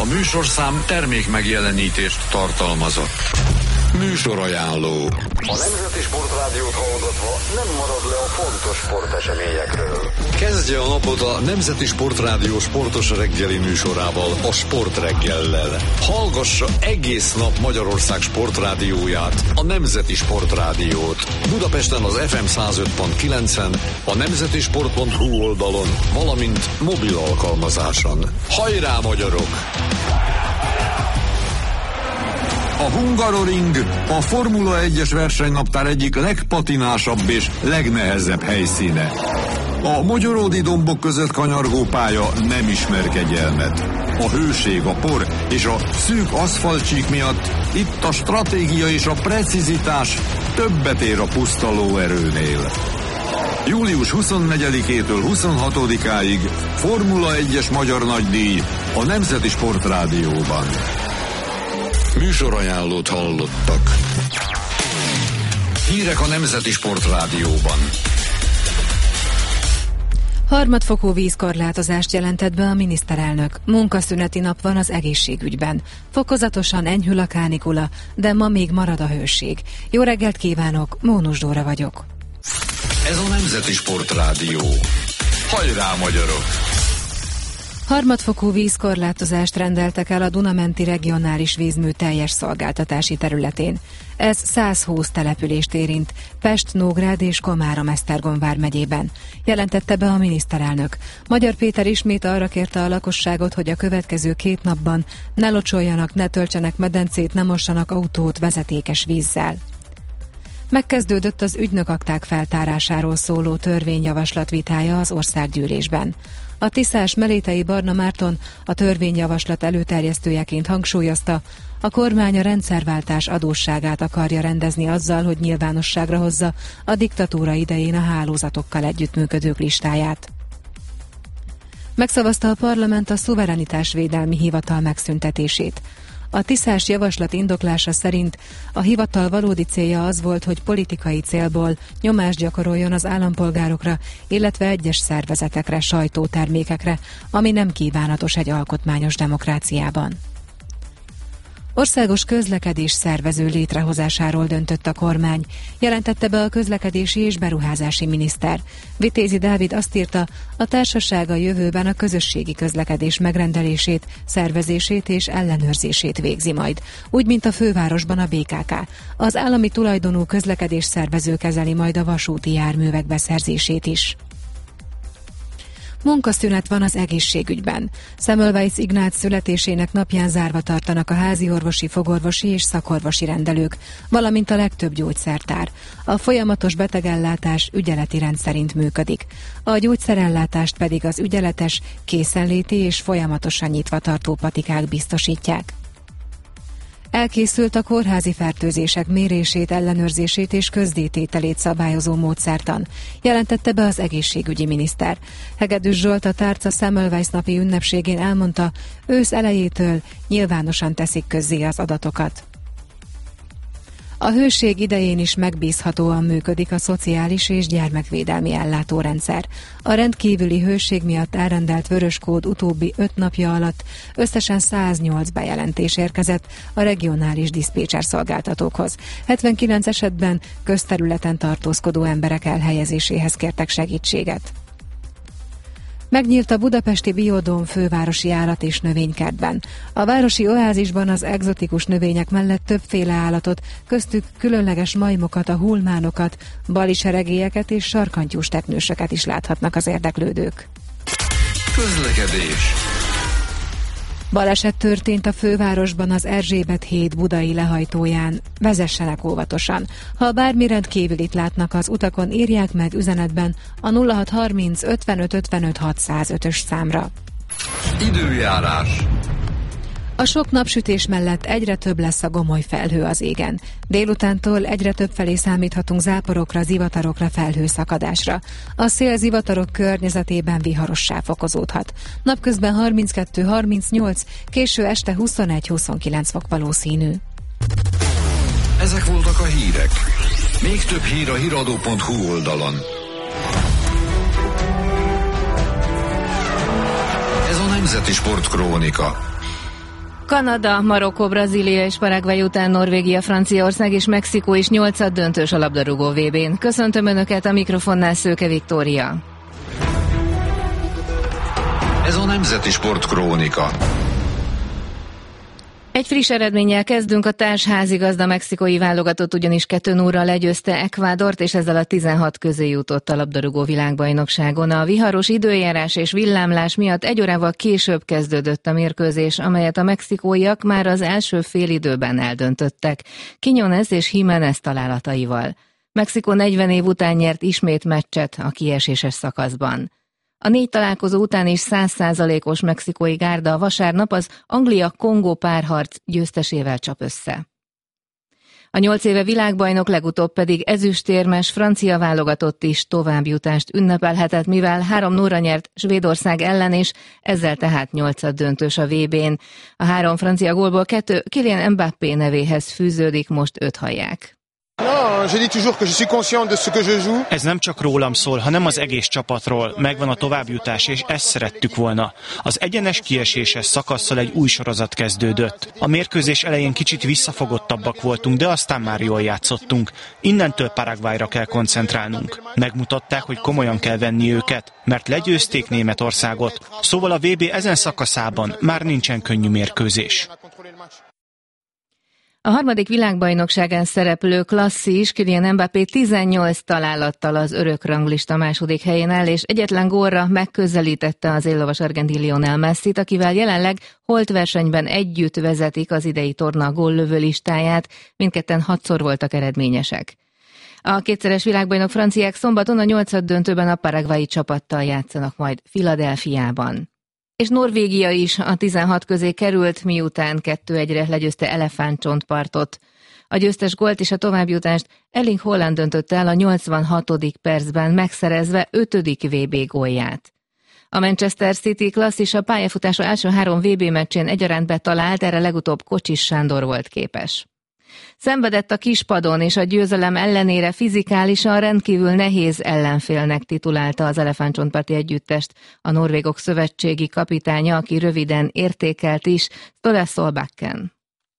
műsorszám termék megjelenítést tartalmazott. Műsorajánló. A Nemzeti Sportrádiót hallgatva nem marad le a fontos sporteseményekről. Kezdje a napot a Nemzeti Sportrádió sportos reggeli műsorával, a Sportreggellel. Hallgassa egész nap Magyarország sportrádióját, a Nemzeti Sportrádiót. Budapesten az FM 105.9-en, a nemzetisport.hu oldalon, valamint mobil alkalmazáson. Hajrá, magyarok! A Hungaroring a Formula 1-es versenynaptár egyik legpatinásabb és legnehezebb helyszíne. A mogyoródi dombok között kanyargó pálya nem ismer kegyelmet. A hőség, a por és a szűk aszfaltcsík miatt itt a stratégia és a precizitás többet ér a puszta lóerőnél. Július 24-től 26-áig Formula 1-es magyar nagydíj a Nemzeti Sportrádióban. Műsorajánlót hallottak. Hírek a Nemzeti Sportrádióban. Harmadfokú vízkorlátozást jelentett be a miniszterelnök. Munkaszüneti nap van az egészségügyben. Fokozatosan enyhül a kánikula, de ma még marad a hőség. Jó reggelt kívánok, Mónus Dóra vagyok. Ez a Nemzeti Sportrádió. Hajrá, magyarok! Harmadfokú vízkorlátozást rendeltek el a Duna-menti regionális vízmű teljes szolgáltatási területén. Ez 120 települést érint, Pest, Nógrád és Komárom-Esztergom vármegyében. Jelentette be a miniszterelnök. Magyar Péter ismét arra kérte a lakosságot, hogy a következő 2 napban ne locsoljanak, ne töltsenek medencét, ne mossanak autót vezetékes vízzel. Megkezdődött az ügynökakták feltárásáról szóló törvényjavaslat vitája az országgyűlésben. A tiszás Melétei Barna Márton a törvényjavaslat előterjesztőjeként hangsúlyozta, a kormány a rendszerváltás adósságát akarja rendezni azzal, hogy nyilvánosságra hozza a diktatúra idején a hálózatokkal együttműködők listáját. Megszavazta a parlament a szuverenitásvédelmi hivatal megszüntetését. A tiszás javaslat indoklása szerint a hivatal valódi célja az volt, hogy politikai célból nyomást gyakoroljon az állampolgárokra, illetve egyes szervezetekre, sajtótermékekre, ami nem kívánatos egy alkotmányos demokráciában. Országos közlekedés szervező létrehozásáról döntött a kormány, jelentette be a közlekedési és beruházási miniszter. Vitézi Dávid azt írta, a társaság a jövőben a közösségi közlekedés megrendelését, szervezését és ellenőrzését végzi majd, úgy, mint a fővárosban a BKK. Az állami tulajdonú közlekedés szervező kezeli majd a vasúti járművek beszerzését is. Munkaszünet van az egészségügyben. Semmelweis Ignác születésének napján zárva tartanak a háziorvosi, fogorvosi és szakorvosi rendelők, valamint a legtöbb gyógyszertár. A folyamatos betegellátás ügyeleti rend szerint működik. A gyógyszerellátást pedig az ügyeletes, készenléti és folyamatosan nyitva tartó patikák biztosítják. Elkészült a kórházi fertőzések mérését, ellenőrzését és közzétételét szabályozó módszertan, jelentette be az egészségügyi miniszter. Hegedűs Zsolt a tárca Semmelweis napi ünnepségén elmondta, ősz elejétől nyilvánosan teszik közzé az adatokat. A hőség idején is megbízhatóan működik a szociális és gyermekvédelmi ellátórendszer. A rendkívüli hőség miatt elrendelt vöröskód utóbbi 5 napja alatt összesen 108 bejelentés érkezett a regionális diszpécser szolgáltatókhoz. 79 esetben közterületen tartózkodó emberek elhelyezéséhez kértek segítséget. Megnyílt a budapesti Biodóm fővárosi állat- és növénykertben. A városi oázisban az egzotikus növények mellett többféle állatot, köztük különleges majmokat, a hulmánokat, baliseregélyeket és sarkantyús teknősöket is láthatnak az érdeklődők. Közlekedés. Baleset történt a fővárosban az Erzsébet híd budai lehajtóján. Vezessenek óvatosan. Ha bármi rendkívülit látnak az utakon, írják meg üzenetben a 0630 55 55 605-ös számra. Időjárás. A sok napsütés mellett egyre több lesz a gomoly felhő az égen. Délutántól egyre több felé számíthatunk záporokra, zivatarokra, felhőszakadásra. A szél zivatarok környezetében viharossá fokozódhat. Napközben 32-38, késő este 21-29 fok valószínű. Ezek voltak a hírek. Még több hír a híradó.hu oldalon. Ez a Nemzeti Sportkrónika. Kanada, Marokkó, Brazília és Paraguay után Norvégia, Franciaország és Mexikó is 8. döntős a labdarúgó VB-n. Köszöntöm Önöket, a mikrofonnál Szőke Viktória. Ez a Nemzeti Sport Krónika. Egy friss eredménnyel kezdünk, a társházigazda mexikói válogatott ugyanis 2-0-ra legyőzte Ecuadort, és ezzel a 16 közé jutott a labdarúgó világbajnokságon. A viharos időjárás és villámlás miatt 1 órával később kezdődött a mérkőzés, amelyet a mexikóiak már az első félidőben eldöntöttek, Quiñones és Jiménez találataival. Mexikó 40 év után nyert ismét meccset a kieséses szakaszban. A 4 találkozó után is 100%-os mexikói gárda vasárnap az Anglia-Kongó párharc győztesével csap össze. A 8 éve világbajnok, legutóbb pedig ezüstérmes francia válogatott is továbbjutást ünnepelhetett, mivel 3-0-ra nyert Svédország ellen, és ezzel tehát 8. döntős a VB-n. A 3 francia gólból 2 Kylian Mbappé nevéhez fűződik, most 5 hallják. Ez nem csak rólam szól, hanem az egész csapatról. Megvan a továbbjutás, és ezt szerettük volna. Az egyenes kieséses szakasszal egy új sorozat kezdődött. A mérkőzés elején kicsit visszafogottabbak voltunk, de aztán már jól játszottunk. Innentől Paraguayra kell koncentrálnunk. Megmutatták, hogy komolyan kell venni őket, mert legyőzték Németországot. Szóval a VB ezen szakaszában már nincsen könnyű mérkőzés. A 3. világbajnokságán szereplő klasszis Kylian Mbappé 18 találattal az örökranglista második helyén áll, és egyetlen gólra megközelítette az éllovas argentin Lionel Messit, akivel jelenleg holtversenyben együtt vezetik az idei torna góllövő listáját, mindketten 6-szor voltak eredményesek. A kétszeres világbajnok franciák szombaton a 8. döntőben a paraguayi csapattal játszanak majd Philadelphiában. És Norvégia is a 16 közé került, miután 2-1-re legyőzte Elefántcsontpartot. A győztes gólt és a továbbjutást Erling Haaland döntötte el a 86. percben, megszerezve 5. VB gólját. A Manchester City klasszis a pályafutása első 3 VB meccsén egyaránt betalált, erre legutóbb Kocsis Sándor volt képes. Szenvedett a kispadon, és a győzelem ellenére fizikálisan rendkívül nehéz ellenfélnek titulálta az Elefántcsontparti együttest a norvégok szövetségi kapitánya, aki röviden értékelt is, Ståle Solbakken.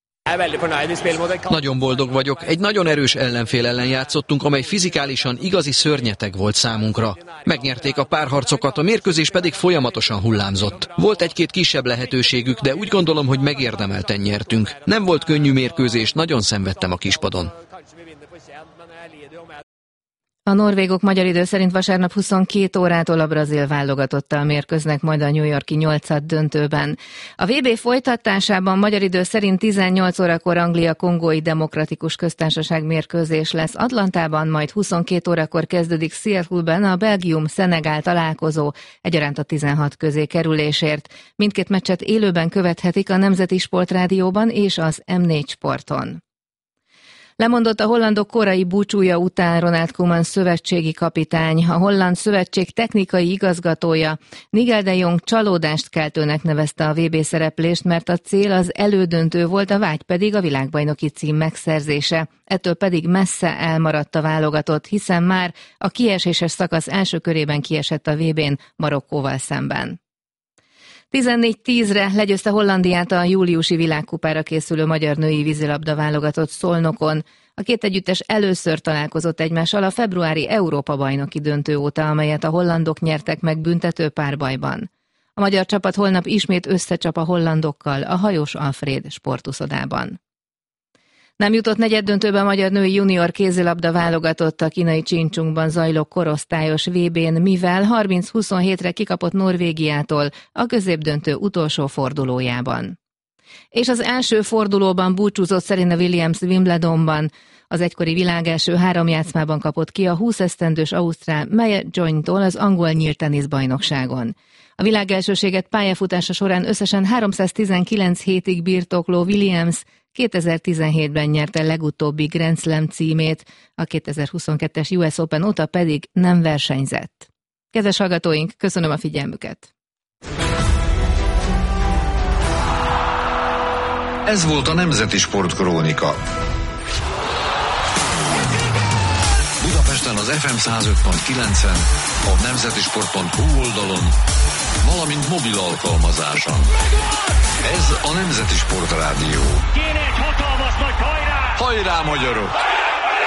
Nagyon boldog vagyok. Egy nagyon erős ellenfél ellen játszottunk, amely fizikálisan igazi szörnyeteg volt számunkra. Megnyerték a párharcokat, a mérkőzés pedig folyamatosan hullámzott. Volt egy-két kisebb lehetőségük, de úgy gondolom, hogy megérdemelten nyertünk. Nem volt könnyű mérkőzés, nagyon szenvedtem a kispadon. A norvégok magyar idő szerint vasárnap 22 órától a brazil válogatottal mérkőznek majd a New York-i 8. döntőben. A VB folytatásában magyar idő szerint 18 órakor Anglia-Kongói Demokratikus Köztársaság mérkőzés lesz Atlantában, majd 22 órakor kezdődik Seattle-ben a Belgium-Szenegál találkozó, egyaránt a 16 közé kerülésért. Mindkét meccset élőben követhetik a Nemzeti Sportrádióban és az M4 Sporton. Lemondott a hollandok korai búcsúja után Ronald Koeman szövetségi kapitány. A holland szövetség technikai igazgatója Nigel de Jong csalódást keltőnek nevezte a VB szereplést, mert a cél az elődöntő volt, a vágy pedig a világbajnoki cím megszerzése. Ettől pedig messze elmaradt a válogatott, hiszen már a kieséses szakasz első körében kiesett a VB-n Marokkóval szemben. 14-10-re legyőzte Hollandiát a júliusi világkupára készülő magyar női vízilabda válogatott Szolnokon. A két együttes először találkozott egymással a februári Európa-bajnoki döntő óta, amelyet a hollandok nyertek meg büntető párbajban. A magyar csapat holnap ismét összecsap a hollandokkal a Hajós Alfréd sportuszodában. Nem jutott negyeddöntőbe a magyar női junior kézilabda válogatott a kínai Csincsungban zajló korosztályos VB-n, mivel 30-27-re kikapott Norvégiától a középdöntő utolsó fordulójában. És az első fordulóban búcsúzott Serena Williams Wimbledonban. Az egykori világ első 3 játszmában kapott ki a 20 esztendős ausztrál Maya Joyne-tól az angol nyílt teniszbajnokságon. A világelsőséget pályafutása során összesen 319 hétig birtokló Williams 2017-ben nyerte legutóbbi Grand Slam címét, a 2022-es US Open óta pedig nem versenyzett. Kedves hallgatóink, köszönöm a figyelmüket! Ez volt a Nemzeti Sport Krónika. Budapesten az FM 105.9-en, a nemzetisport.hu oldalon, valamint mobil alkalmazáson. Ez a a Nemzeti Sportrádió. Kéne egy hatalmas nagy hajrá! Hajrá, magyarok!